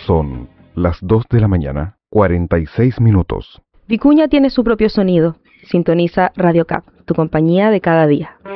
Son las 2 de la mañana, 46 minutos. Vicuña tiene su propio sonido. Sintoniza Radio Cap, tu compañía de cada día.